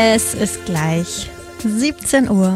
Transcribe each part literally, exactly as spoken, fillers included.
Es ist gleich siebzehn Uhr.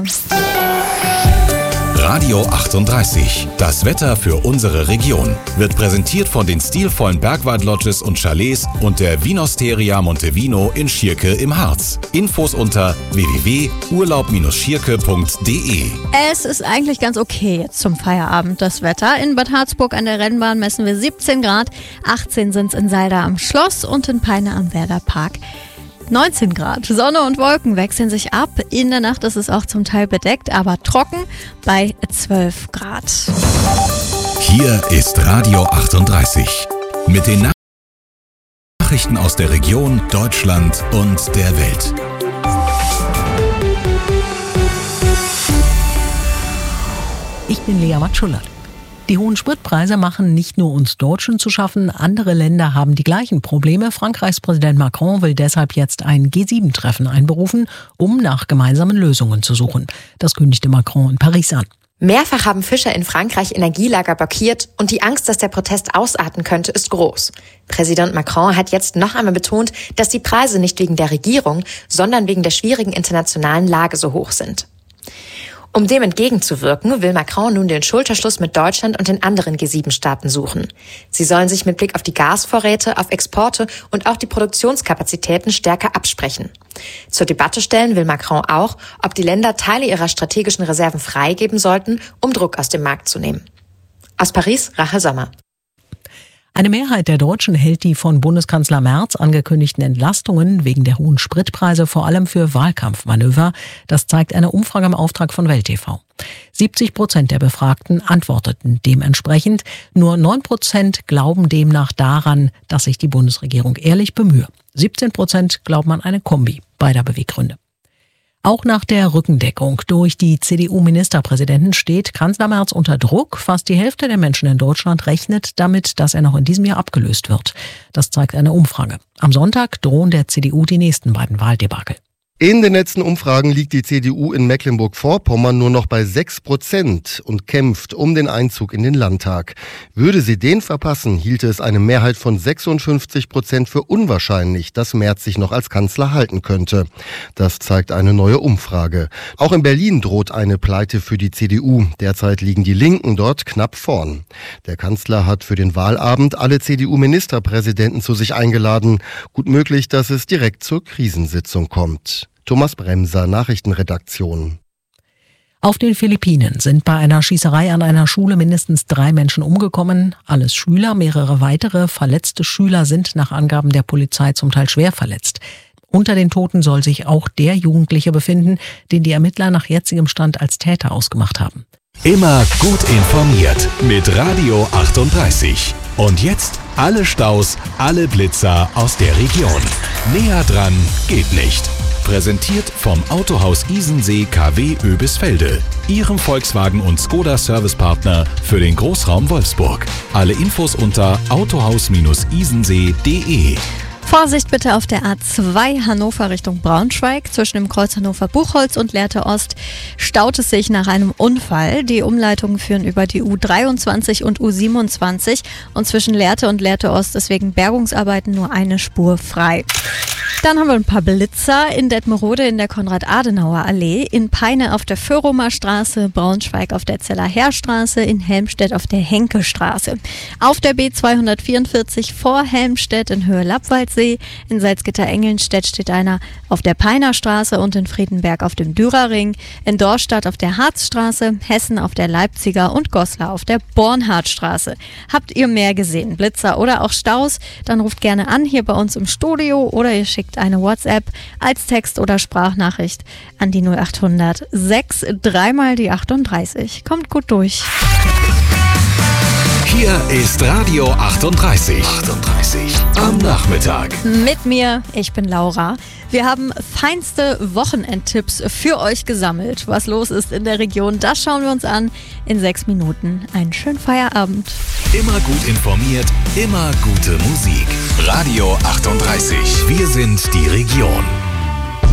Radio achtunddreißig. Das Wetter für unsere Region wird präsentiert von den stilvollen Bergwald-Lodges und Chalets und der Vinosteria Montevino in Schierke im Harz. Infos unter w w w punkt urlaub schierke punkt d e. Es ist eigentlich ganz okay jetzt zum Feierabend das Wetter. In Bad Harzburg an der Rennbahn messen wir siebzehn Grad, achtzehn sind es in Salda am Schloss und in Peine am Werder Park. neunzehn Grad. Sonne und Wolken wechseln sich ab. In der Nacht ist es auch zum Teil bedeckt, aber trocken bei zwölf Grad. Hier ist Radio achtunddreißig mit den Nachrichten aus der Region, Deutschland und der Welt. Ich bin Lea Matschulat. Die hohen Spritpreise machen nicht nur uns Deutschen zu schaffen, andere Länder haben die gleichen Probleme. Frankreichs Präsident Macron will deshalb jetzt ein G sieben Treffen einberufen, um nach gemeinsamen Lösungen zu suchen. Das kündigte Macron in Paris an. Mehrfach haben Fischer in Frankreich Energielager blockiert und die Angst, dass der Protest ausarten könnte, ist groß. Präsident Macron hat jetzt noch einmal betont, dass die Preise nicht wegen der Regierung, sondern wegen der schwierigen internationalen Lage so hoch sind. Um dem entgegenzuwirken, will Macron nun den Schulterschluss mit Deutschland und den anderen G sieben Staaten suchen. Sie sollen sich mit Blick auf die Gasvorräte, auf Exporte und auch die Produktionskapazitäten stärker absprechen. Zur Debatte stellen will Macron auch, ob die Länder Teile ihrer strategischen Reserven freigeben sollten, um Druck aus dem Markt zu nehmen. Aus Paris, Rahel Sommer. Eine Mehrheit der Deutschen hält die von Bundeskanzler Merz angekündigten Entlastungen wegen der hohen Spritpreise vor allem für Wahlkampfmanöver. Das zeigt eine Umfrage im Auftrag von Welt T V. siebzig Prozent der Befragten antworteten dementsprechend. Nur neun Prozent glauben demnach daran, dass sich die Bundesregierung ehrlich bemühe. siebzehn Prozent glauben an eine Kombi beider Beweggründe. Auch nach der Rückendeckung durch die C D U-Ministerpräsidenten steht Kanzler Merz unter Druck. Fast die Hälfte der Menschen in Deutschland rechnet damit, dass er noch in diesem Jahr abgelöst wird. Das zeigt eine Umfrage. Am Sonntag drohen der C D U die nächsten beiden Wahldebakel. In den letzten Umfragen liegt die C D U in Mecklenburg-Vorpommern nur noch bei sechs Prozent und kämpft um den Einzug in den Landtag. Würde sie den verpassen, hielte es eine Mehrheit von sechsundfünfzig Prozent für unwahrscheinlich, dass Merz sich noch als Kanzler halten könnte. Das zeigt eine neue Umfrage. Auch in Berlin droht eine Pleite für die C D U. Derzeit liegen die Linken dort knapp vorn. Der Kanzler hat für den Wahlabend alle C D U-Ministerpräsidenten zu sich eingeladen. Gut möglich, dass es direkt zur Krisensitzung kommt. Thomas Bremser, Nachrichtenredaktion. Auf den Philippinen sind bei einer Schießerei an einer Schule mindestens drei Menschen umgekommen. Alles Schüler, mehrere weitere verletzte Schüler sind nach Angaben der Polizei zum Teil schwer verletzt. Unter den Toten soll sich auch der Jugendliche befinden, den die Ermittler nach jetzigem Stand als Täter ausgemacht haben. Immer gut informiert mit Radio achtunddreißig. Und jetzt alle Staus, alle Blitzer aus der Region. Näher dran geht nicht. Präsentiert vom Autohaus Isensee K W Oebisfelde, Ihrem Volkswagen und Skoda Servicepartner für den Großraum Wolfsburg. Alle Infos unter autohaus isensee punkt d e. Vorsicht bitte auf der A zwei Hannover Richtung Braunschweig. Zwischen dem Kreuz Hannover-Buchholz und Lehrte Ost staut es sich nach einem Unfall. Die Umleitungen führen über die U dreiundzwanzig und U siebenundzwanzig und zwischen Lehrte und Lehrte Ost ist wegen Bergungsarbeiten nur eine Spur frei. Dann haben wir ein paar Blitzer in Detmerode in der Konrad-Adenauer-Allee, in Peine auf der Föhrumer Straße, Braunschweig auf der Zeller-Herr-Straße, in Helmstedt auf der Henke-Straße. Auf der B zweihundertvierundvierzig vor Helmstedt in Höhe Lappwaldsee, in Salzgitter-Engelnstedt steht einer auf der Peiner Straße und in Friedenberg auf dem Dürerring, in Dorstadt auf der Harzstraße, Hessen auf der Leipziger und Goslar auf der Bornhardtstraße. Habt ihr mehr gesehen, Blitzer oder auch Staus? Dann ruft gerne an hier bei uns im Studio oder ihr schickt eine WhatsApp als Text- oder Sprachnachricht an die null achthundert sechs dreimal die achtunddreißig. Kommt gut durch. Hier ist Radio achtunddreißig. achtunddreißig am Nachmittag. Mit mir, ich bin Laura. Wir haben feinste Wochenendtipps für euch gesammelt. Was los ist in der Region, das schauen wir uns an in sechs Minuten. Einen schönen Feierabend. Immer gut informiert, immer gute Musik. Radio achtunddreißig. Wir sind die Region.